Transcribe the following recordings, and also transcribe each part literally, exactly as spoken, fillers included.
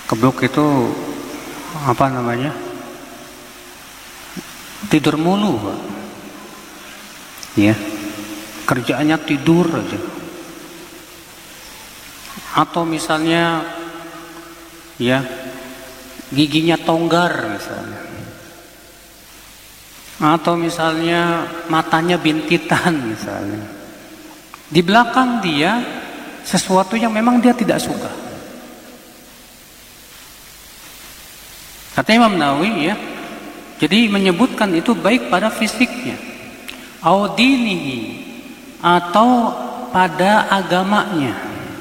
Keblok itu apa namanya? Tidur mulu, Pak. Ya. Kerjaannya tidur aja. Atau misalnya ya, giginya tonggar misalnya. Atau misalnya matanya bintitan misalnya. Di belakang dia sesuatu yang memang dia tidak suka. Kata Imam Nawawi ya, jadi menyebutkan itu baik pada fisiknya, au dinihi, atau pada agamanya,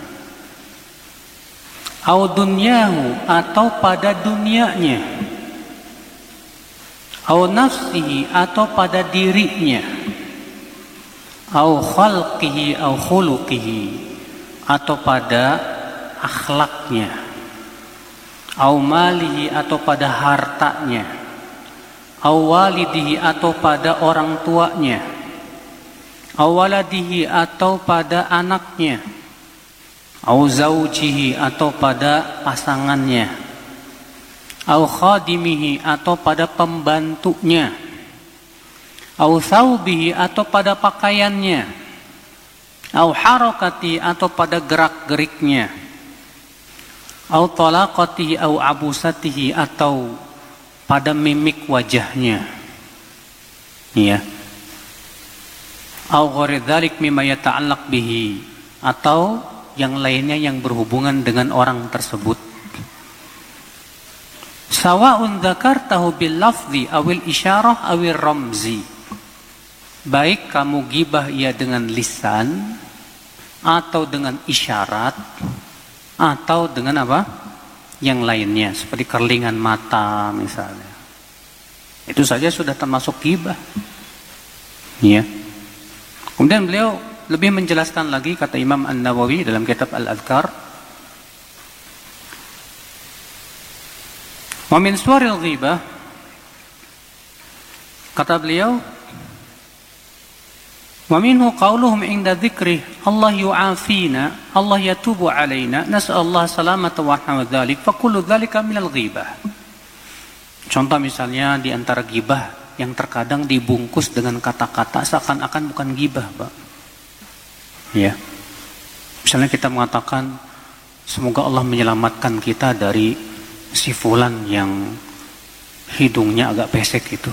au dunyahu, atau pada dunianya, au nafsihi, atau pada dirinya, au khalqihi, au khuluqihi, atau pada akhlaknya, au malihi, atau pada hartanya, au walidihi, atau pada orang tuanya, au waladihi, atau pada anaknya, au zaujihi, atau pada pasangannya, au khadimihi, atau pada pembantunya, au thawbihi, atau pada pakaiannya, au harakati, atau pada gerak-geriknya, au talaqatihi, au abusatihi, atau pada mimik wajahnya, ya, au ghairi dzalik mimma yata'allaq bihi, atau yang lainnya yang berhubungan dengan orang tersebut. Sawa'un dzakartahu bil lafzi awil isyarah awil ramzi, baik kamu gibah ia dengan lisan atau dengan isyarat atau dengan apa? Yang lainnya, seperti kerlingan mata misalnya. Itu saja sudah termasuk gibah. Ya. Kemudian beliau lebih menjelaskan lagi, kata Imam An-Nawawi dalam kitab Al-Adhkar, wa min suwaril ghibah, kata beliau, wa minhu qauluhum inda dzikri Allah yu'afina, Allah yatubu alaina, nas'alullah salamata wa dzalik, fa kullu dzalika minal ghibah. Contoh misalnya di antara ghibah yang terkadang dibungkus dengan kata-kata seakan-akan bukan ghibah, Pak. Ya. Misalnya kita mengatakan semoga Allah menyelamatkan kita dari si fulan yang hidungnya agak pesek itu.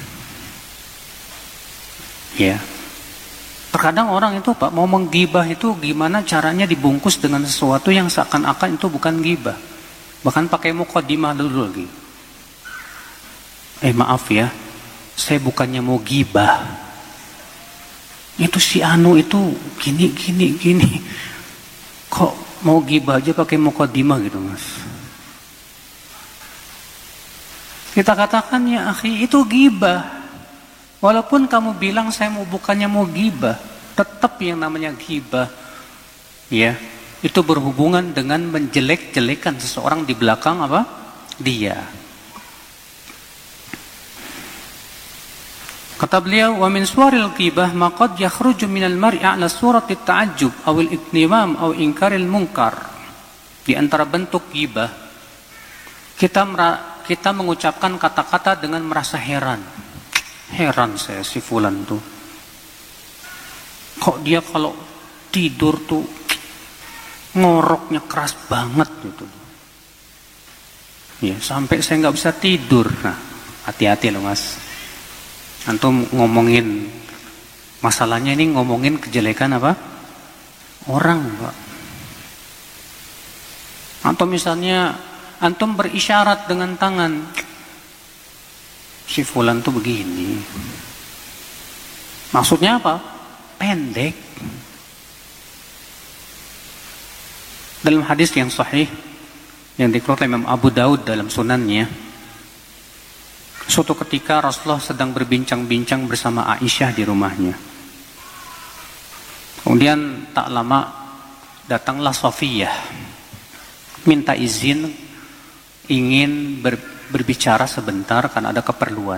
Ya. Terkadang orang itu, Pak, mau menggibah itu gimana caranya dibungkus dengan sesuatu yang seakan-akan itu bukan gibah. Bahkan pakai muqaddimah dulu lagi. Eh maaf ya, saya bukannya mau gibah. Itu si Anu itu gini gini gini. Kok mau gibah aja pakai muqaddimah gitu, Mas. Kita katakan ya akhi, itu gibah. Walaupun kamu bilang saya mau bukannya mau gibah, tetap yang namanya gibah, ya, itu berhubungan dengan menjelek-jelekan seseorang di belakang apa? Dia. Kata beliau, wa min suwaril ghibah ma qad yakhruju minal mar'i 'ala surati ta'ajjub aw al-ittimam aw inkaril munkar. Di antara bentuk ghibah, kita kita mengucapkan kata-kata dengan merasa heran. Heran saya si fulan tuh. Kok dia kalau tidur tuh ngoroknya keras banget gitu. Ya, sampai saya nggak bisa tidur. Nah, hati-hati loh, Mas. Antum ngomongin masalahnya ini ngomongin kejelekan apa? Orang, Pak. Atau misalnya antum berisyarat dengan tangan, si fulan tuh begini. Maksudnya apa? Pendek. Dalam hadis yang sahih yang dikeluarkan Imam Abu Daud dalam sunannya, suatu ketika Rasulullah sedang berbincang-bincang bersama Aisyah di rumahnya. Kemudian tak lama datanglah Safiyah, minta izin ingin ber berbicara sebentar karena ada keperluan.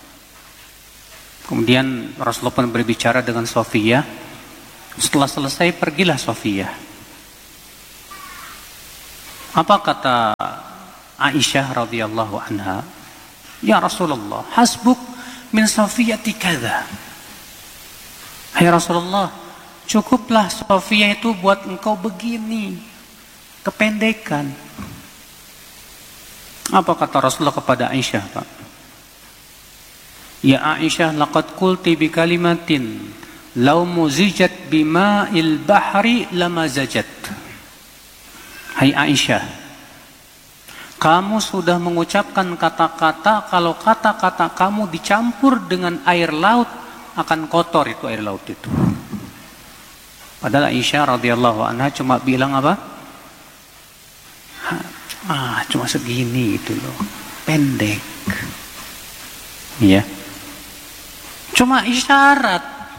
Kemudian Rasulullah pun berbicara dengan Safiyah. Setelah selesai pergilah Safiyah. Apa kata Aisyah radhiyallahu anha, "Ya Rasulullah, hasbuk min Safiyati kadza." Hai Rasulullah, cukuplah Safiyah itu buat engkau begini, kependekan. Apa kata Rasulullah kepada Aisyah, Pak? "Ya Aisyah, laqad qulti bi kalimatin law muzijat bima'il bahri lamazajat." Hai Aisyah, kamu sudah mengucapkan kata-kata, kalau kata-kata kamu dicampur dengan air laut akan kotor itu air laut itu. Padahal Aisyah radhiyallahu anha cuma bilang apa? Ah, cuma segini itu loh, pendek. Iya. Cuma isyarat.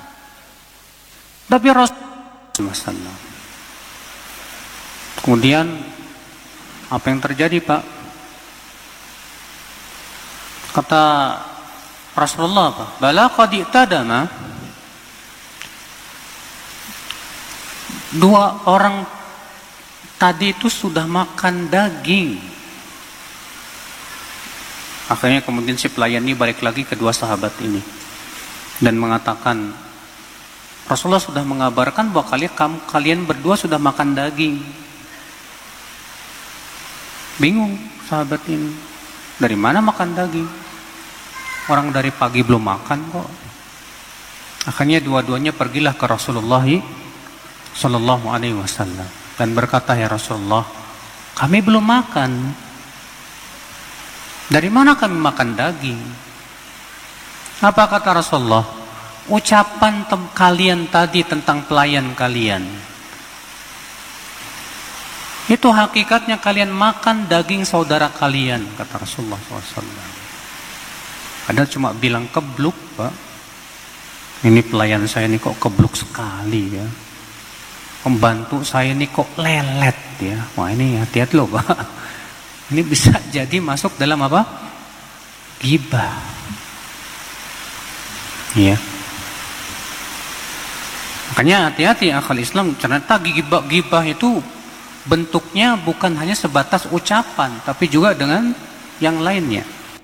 Tapi Rasulullah, kemudian apa yang terjadi, Pak? Kata Rasulullah apa? Bala qad i'tadama. Dua orang tadi itu sudah makan daging. Akhirnya kemudian si pelayan ini balik lagi ke dua sahabat ini dan mengatakan, Rasulullah sudah mengabarkan bahwa kalian, kamu, kalian berdua sudah makan daging. Bingung sahabat ini, dari mana makan daging? Orang dari pagi belum makan kok. Akhirnya dua-duanya pergilah ke Rasulullah Sallallahu Alaihi Wasallam dan berkata, "Ya Rasulullah, kami belum makan. Dari mana kami makan daging?" Apa kata Rasulullah? Ucapan tem kalian tadi tentang pelayan kalian, itu hakikatnya kalian makan daging saudara kalian, kata Rasulullah shallallahu alaihi wasallam. Padahal cuma bilang kebluk, Pak. Ini pelayan saya ini kok kebluk sekali ya. Pembantu saya ini kok lelet ya. Wah, ini hati-hati loh, Pak. Ini bisa jadi masuk dalam apa? Ghibah. Iya. Makanya hati-hati akal Islam, ternyata ghibah itu bentuknya bukan hanya sebatas ucapan, tapi juga dengan yang lainnya.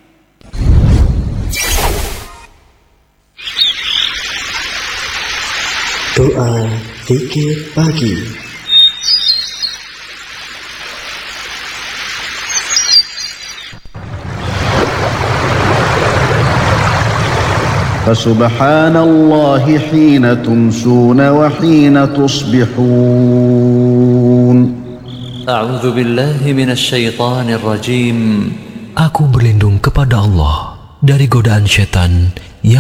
Doa zikir pagi. فسبحان الله حين تمسون وحين تصبحون. أعوذ بالله من الشيطان الرجيم. Aku berlindung kepada Allah dari godaan setan yang